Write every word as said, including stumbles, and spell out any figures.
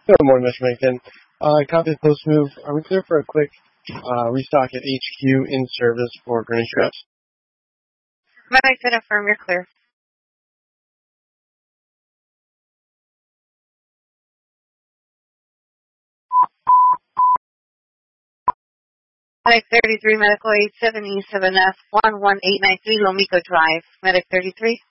Good morning, Mister Macon. Uh, copy the post move. Are we clear for a quick uh, restock at H Q in service for Greenwich Reps? Medic said affirm, you're clear. Medic thirty-three, Medical eight seven E seven F one one eight nine three, Lomico Drive. Medic thirty-three.